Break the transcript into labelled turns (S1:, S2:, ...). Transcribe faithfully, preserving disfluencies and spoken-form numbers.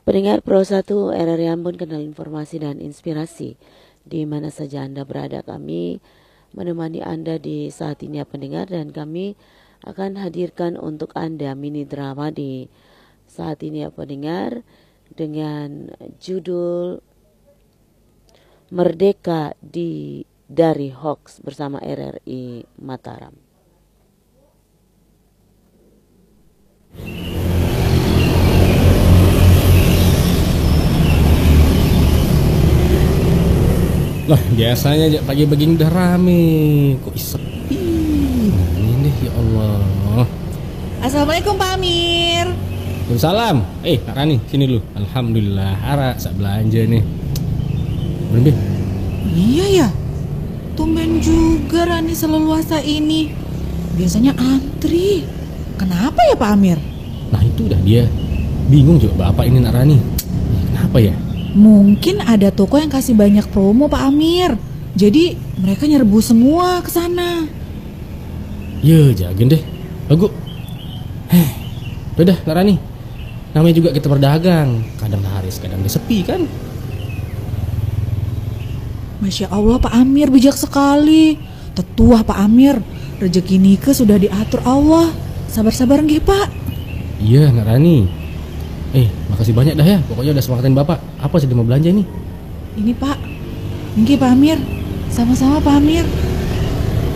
S1: Pendengar Pro satu R R I Ambon, kenal informasi dan inspirasi di mana saja Anda berada. Kami menemani Anda di saat ini ya pendengar, dan kami akan hadirkan untuk Anda mini drama di saat ini ya pendengar dengan judul Merdeka di dari Hoax bersama R R I Mataram.
S2: Lah biasanya pagi begini udah rame, kok sepi? Nah ini deh, ya Allah.
S3: Assalamualaikum Pak Amir.
S2: Waalaikumsalam. Eh Kak Rani, sini dulu. Alhamdulillah, Ara sak belanja nih. Bener.
S3: Iya ya, tumben juga Rani seleluasa ini. Biasanya antri. Kenapa ya Pak Amir?
S2: Nah itu udah dia. Bingung juga bapak ini Nak Rani. Kenapa ya?
S3: Mungkin ada toko yang kasih banyak promo Pak Amir. Jadi mereka nyerbu semua ke sana.
S2: Ya jagen deh. Bagus. Heh. Udah Nak Rani. Namanya juga kita berdagang. Kadang laris, kadang dia sepi kan.
S3: Masya Allah Pak Amir bijak sekali. Tetuah Pak Amir. Rezeki Nike sudah diatur Allah. Sabar-sabar nggih Pak.
S2: Iya Nak Rani. Eh, makasih banyak dah ya. Pokoknya udah semangatin bapak. Apa sedang mau belanja nih?
S3: Ini Pak. Nggih Pak Amir. Sama-sama Pak Amir.